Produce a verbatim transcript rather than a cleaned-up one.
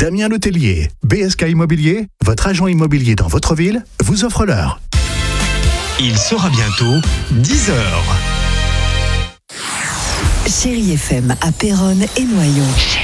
Damien Letellier, B S K Immobilier, votre agent immobilier dans votre ville, vous offre l'heure. Il sera bientôt dix heures. Chérie F M à Péronne et Noyon.